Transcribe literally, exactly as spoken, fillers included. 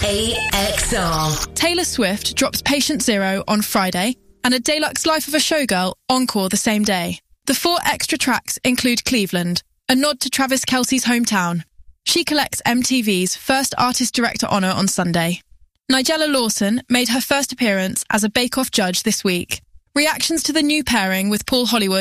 A X R. Taylor Swift drops Patient Zero on Friday, and a deluxe Life of a Showgirl encore the same day. The four extra tracks include Cleveland, a nod to Travis Kelce's hometown. She collects M T V's first Artist Director honour on Sunday. Nigella Lawson made her first appearance as a Bake Off judge this week. Reactions to the new pairing with Paul Hollywood